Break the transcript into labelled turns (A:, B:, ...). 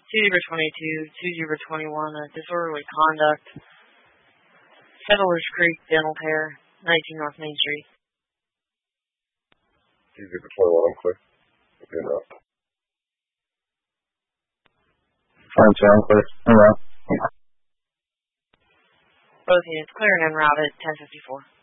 A: 2-21, disorderly conduct, Settlers Creek Dental Care, 19 North Main Street.
B: 2-21, I'm clear. Good enough.
C: Fine, sir, I'm clear. I'm out.
A: Both units clear and en route at 10:54.